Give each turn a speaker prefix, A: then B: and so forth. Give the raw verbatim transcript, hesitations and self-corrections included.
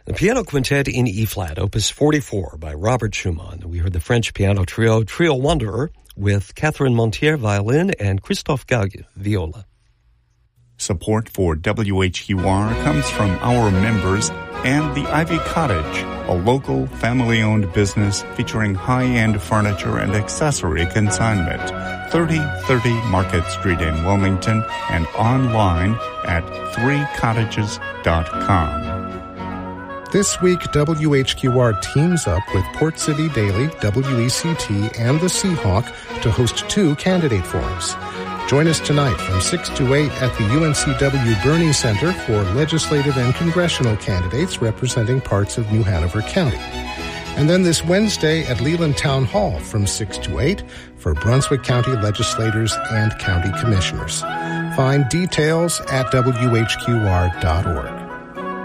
A: The Piano Quintet in E-flat, Opus forty-four by Robert Schumann. We heard the French piano trio, Trio Wanderer, with Catherine Montier, violin, and Christophe Gague, viola.
B: Support for W H Q R comes from our members and the Ivy Cottage, a local family-owned business featuring high-end furniture and accessory consignment. thirty thirty Market Street in Wilmington and online at three cottages dot com.
C: This week, W H Q R teams up with Port City Daily, W E C T, and the Seahawk to host two candidate forums. Join us tonight from six to eight at the U N C W Burney Center for legislative and congressional candidates representing parts of New Hanover County. And then this Wednesday at Leland Town Hall from six to eight for Brunswick County legislators and county commissioners. Find details at W H Q R dot org.